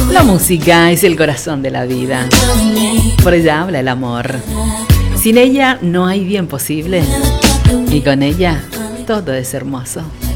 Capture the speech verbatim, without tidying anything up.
La música es el corazón de la vida. Por ella habla el amor. Sin ella no hay bien posible. Y con ella todo es hermoso.